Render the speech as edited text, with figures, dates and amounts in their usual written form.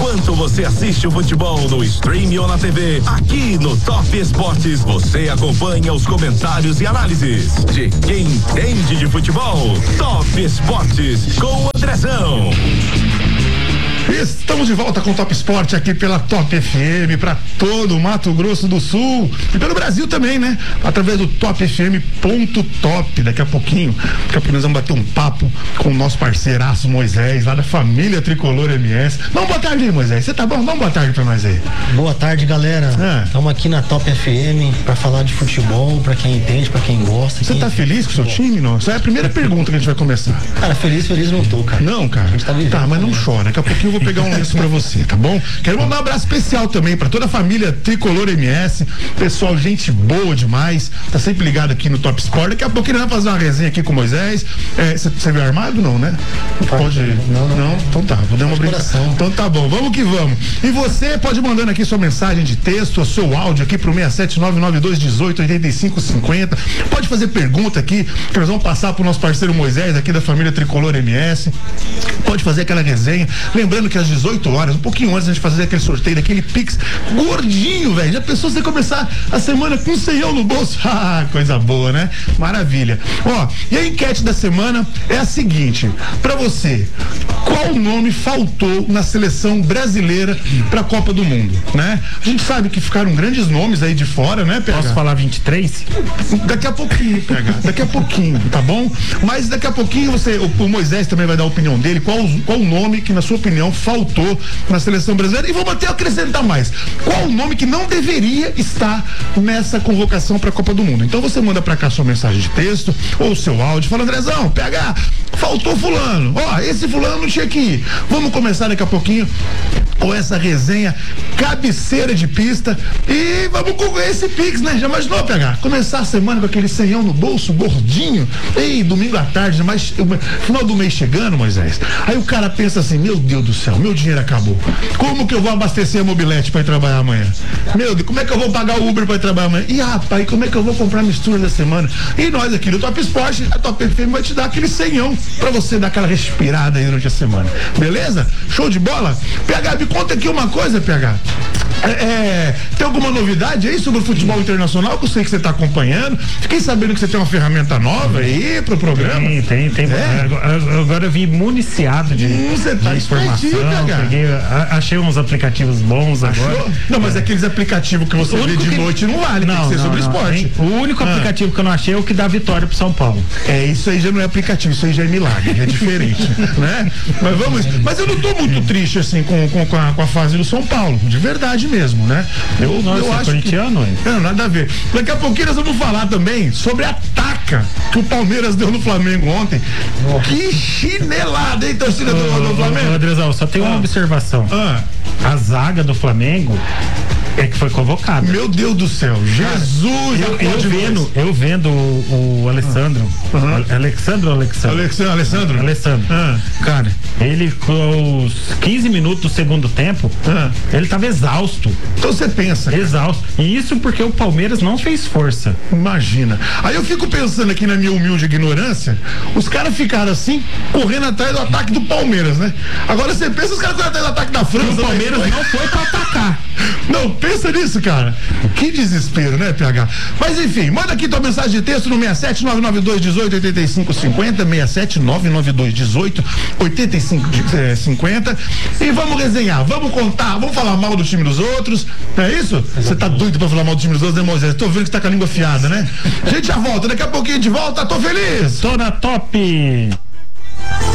Enquanto você assiste o futebol no stream ou na TV, aqui no Top Esportes você acompanha os comentários e análises de quem entende de futebol. Top Esportes com o Andrezão. Estamos de volta com o Top Esporte aqui pela Top FM para todo o Mato Grosso do Sul e pelo Brasil também, né? Através do topfm.top. Daqui a pouquinho nós vamos bater um papo com o nosso parceiraço Moisés, lá da família Tricolor MS. Dá uma boa tarde aí, Moisés. Você tá bom? Dá uma boa tarde pra nós aí. Boa tarde, galera. Estamos aqui na Top FM para falar de futebol, para quem entende, para quem gosta. Você tá feliz com o seu time, não? Essa é a primeira pergunta que a gente vai começar. Cara, feliz não tô, cara. Não, cara. Tá, mas não chora. Daqui a pouquinho eu vou pegar um lenço pra você, tá bom? Quero mandar um abraço especial também pra toda a família Tricolor MS. Pessoal, gente boa demais. Tá sempre ligado aqui no Top Sport. Daqui a pouquinho nós vamos fazer uma resenha aqui com o Moisés. Você veio armado, não, né? Pode ir. Não? Então tá, vou dar uma brincadeira. Então tá bom, vamos que vamos. E você pode mandando aqui sua mensagem de texto, o seu áudio aqui pro 67992188550. Pode fazer pergunta aqui, que nós vamos passar pro nosso parceiro Moisés aqui da família Tricolor MS. Pode fazer aquela resenha. Lembrando que às 18 horas, um pouquinho antes de a gente fazer aquele sorteio daquele Pix gordinho, velho. Já pensou você começar a semana com R$100 no bolso? Ah, coisa boa, né? Maravilha. Ó, e a enquete da semana é a seguinte: pra você, qual nome faltou na seleção brasileira pra Copa do Mundo, né? A gente sabe que ficaram grandes nomes aí de fora, né, PH? Posso falar 23? Daqui a pouquinho, PH. Daqui a pouquinho, tá bom? Mas daqui a pouquinho o Moisés também vai dar a opinião dele. Qual o nome que, na sua opinião, faltou na seleção brasileira? E vamos até acrescentar mais. Qual o nome que não deveria estar nessa convocação para a Copa do Mundo? Então você manda para cá sua mensagem de texto ou seu áudio. Fala, Andrezão, PH, faltou fulano. Ó, esse fulano não tinha que ir. Vamos começar daqui a pouquinho com essa resenha cabeceira de pista e vamos com esse Pix, né? Já imaginou, PH? Começar a semana com aquele R$100 no bolso, gordinho. Ei, domingo à tarde, mas final do mês chegando, Moisés. Aí o cara pensa assim: meu Deus do céu, meu dinheiro acabou. Como que eu vou abastecer a mobilete para ir trabalhar amanhã? Meu Deus, como é que eu vou pagar o Uber para ir trabalhar amanhã? E rapaz, como é que eu vou comprar a mistura da semana? E nós aqui no Top Esporte, a Top FM vai te dar aquele R$100 para você dar aquela respirada aí durante a semana. Beleza? Show de bola? PH, me conta aqui uma coisa, PH. Tem alguma novidade aí sobre o futebol internacional que eu sei que você está acompanhando? Fiquei sabendo que você tem uma ferramenta nova aí pro programa. Tem. Agora eu vim municiado de informação. Achei uns aplicativos bons. Achou? Agora. Não, mas aqueles aplicativos que você vê de noite não vale, tem que ser sobre esporte. O único aplicativo que eu não achei é o que dá vitória pro São Paulo. Isso aí já não é aplicativo, isso aí já é milagre, é diferente, né? Mas eu não tô muito triste assim com a fase do São Paulo, de verdade mesmo, né? Eu acho corintiano, que não, nada a ver. Daqui a pouquinho nós vamos falar também sobre a taca que o Palmeiras deu no Flamengo ontem. Que chinelada, hein, torcida do Flamengo? Andrezão, só tem uma observação. A zaga do Flamengo é que foi convocado. Meu Deus do céu, Jesus! Eu vendo o Alessandro. Alessandro. Cara, ele com os 15 minutos do segundo tempo, ele tava exausto. Então você pensa. Exausto. E isso porque o Palmeiras não fez força. Imagina. Aí eu fico pensando aqui na minha humilde ignorância, os caras ficaram assim, correndo atrás do ataque do Palmeiras, né? Agora você pensa, os caras correndo atrás do ataque da França. O Palmeiras não foi pra atacar. Não, pensa nisso, cara. Que desespero, né, PH? Mas enfim, manda aqui tua mensagem de texto no 67992188550, 67992188550 e vamos resenhar, vamos contar, vamos falar mal do time dos outros, não é isso? Você tá doido pra falar mal do time dos outros, né, Moisés? Tô vendo que você tá com a língua afiada, né? A gente já volta, daqui a pouquinho de volta, tô feliz! Tô na Top!